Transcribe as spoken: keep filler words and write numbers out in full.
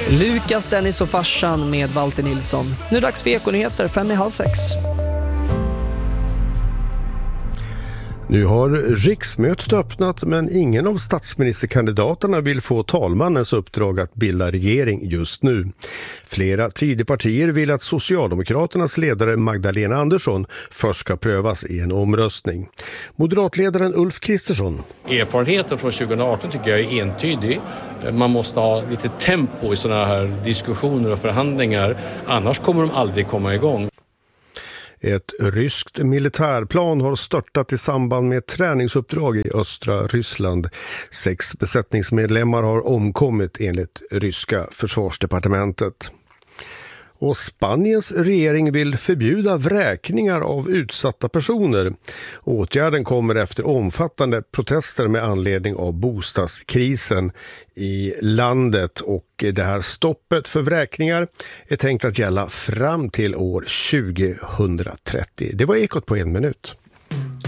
Lukas, Dennis och farsan med Walter Nilsson. Nu är det dags för Ekonyheter, fem i halv sex. Nu har riksmötet öppnat, men ingen av statsministerkandidaterna vill få talmannens uppdrag att bilda regering just nu. Flera Tidöpartier vill att Socialdemokraternas ledare Magdalena Andersson först ska prövas i en omröstning. Moderatledaren Ulf Kristersson. Erfarenheten från tjugoarton tycker jag är entydig. Man måste ha lite tempo i sådana här diskussioner och förhandlingar, annars kommer de aldrig komma igång. Ett ryskt militärplan har störtat i samband med ett träningsuppdrag i östra Ryssland. Sex besättningsmedlemmar har omkommit enligt ryska försvarsdepartementet. Och Spaniens regering vill förbjuda vräkningar av utsatta personer. Åtgärden kommer efter omfattande protester med anledning av bostadskrisen i landet, och det här stoppet för vräkningar är tänkt att gälla fram till år tjugohundratrettio. Det var Ekot på en minut.